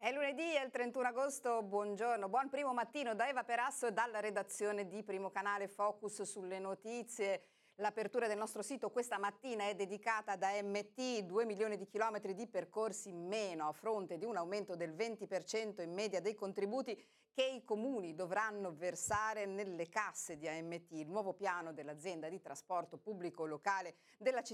È lunedì, è il 31 agosto, buongiorno, buon primo mattino da Eva Perasso e dalla redazione di Primo Canale. Focus sulle notizie. L'apertura del nostro sito questa mattina è dedicata ad AMT, 2 milioni di chilometri di percorsi meno a fronte di un aumento del 20% in media dei contributi che i comuni dovranno versare nelle casse di AMT. Il nuovo piano dell'azienda di trasporto pubblico locale della città